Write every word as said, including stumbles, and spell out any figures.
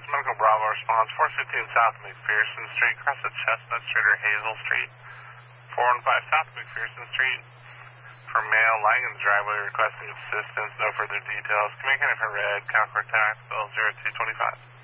Ambulance, Medical Bravo response, four fifteen South McPherson Street, cross at Chestnut Street or Hazel Street. four one five South McPherson Street. For male, Langen's driveway requesting assistance, no further details. Communicating for red, Concord Tax, Bill zero two two five.